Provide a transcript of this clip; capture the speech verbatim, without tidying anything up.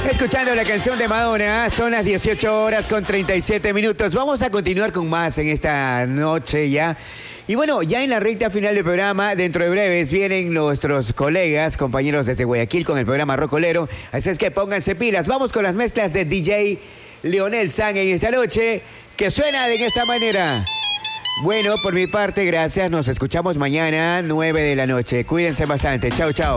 Escuchando la canción de Madonna, son las dieciocho horas con treinta y siete minutos. Vamos a continuar con más en esta noche ya. Y bueno, ya en la recta final del programa, dentro de breves, vienen nuestros colegas, compañeros desde Guayaquil con el programa Rocolero. Así es que pónganse pilas. Vamos con las mezclas de D J Leonel San en esta noche, que suena de esta manera. Bueno, por mi parte, gracias. Nos escuchamos mañana, nueve de la noche. Cuídense bastante. Chao, chao.